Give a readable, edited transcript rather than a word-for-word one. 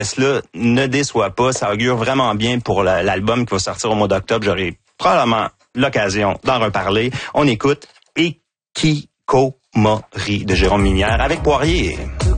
Cela ne déçoit pas, ça augure vraiment bien pour l'album qui va sortir au mois d'octobre. J'aurai probablement l'occasion d'en reparler. On écoute Hikikomori de Jérôme Minière avec Poirier.